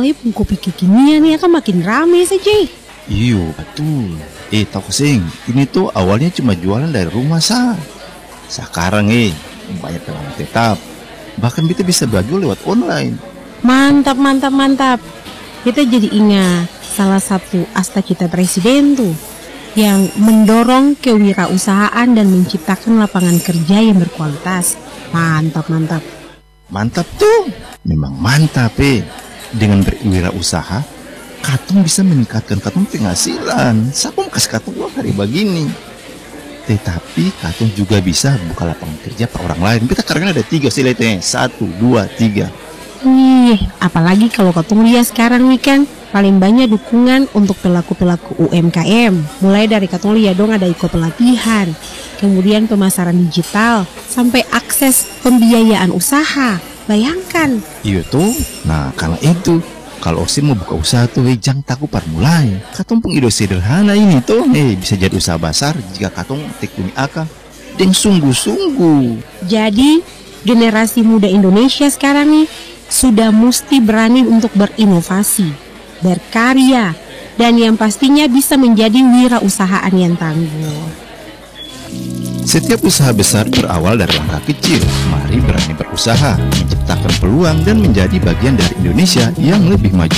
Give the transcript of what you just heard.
apalagi kopi kekinian ya kan makin rame saja. Iyo, betul. Tahu sing, ini tuh awalnya cuma jualan dari rumah Sekarang banyak pelanggan tetap. Bahkan kita bisa berjual lewat online. Mantap, mantap, mantap. Kita jadi ingat salah satu cita presiden tuh yang mendorong kewirausahaan dan menciptakan lapangan kerja yang berkualitas. Mantap, mantap. Mantap tuh, memang mantap Dengan berwirausaha, katong bisa meningkatkan katong penghasilan. Siapa kasih katong uang hari begini. Tetapi katong juga bisa buka lapangan kerja per orang lain. Kita karena ada 3 siletnya, 1, 2, 3. Apalagi kalau katong lihat sekarang nih kan, paling banyak dukungan untuk pelaku-pelaku UMKM. Mulai dari katong lihat dong ada ikut pelatihan, kemudian pemasaran digital, sampai akses pembiayaan usaha. Bayangkan. Iya tuh, nah karena itu kalau Osin mau buka usaha tuh jangan takut mulai. Katong pun ide sederhana ini tuh bisa jadi usaha besar jika katong tekuni akal dan sungguh-sungguh. Jadi generasi muda Indonesia sekarang nih sudah mesti berani untuk berinovasi, berkarya, dan yang pastinya bisa menjadi wirausahaan yang tangguh. Setiap usaha besar berawal dari langkah kecil. Mari berani berusaha, menciptakan peluang dan menjadi bagian dari Indonesia yang lebih maju.